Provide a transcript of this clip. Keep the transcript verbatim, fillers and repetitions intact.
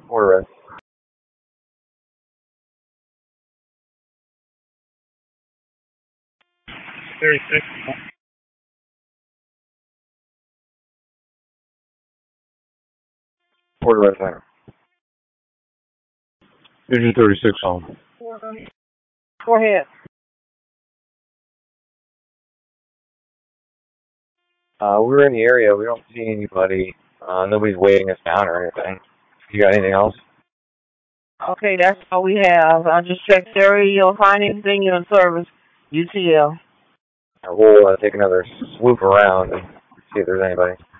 Order it. thirty-six. Order it center. Engine thirty-six home. Go ahead. Uh, we're in the area. We don't see anybody. Uh, nobody's waiting us down or anything. You got anything else? Okay, that's all we have. I just checked the area. You'll find anything in service. U T L. Or we'll uh, take another swoop around and see if there's anybody.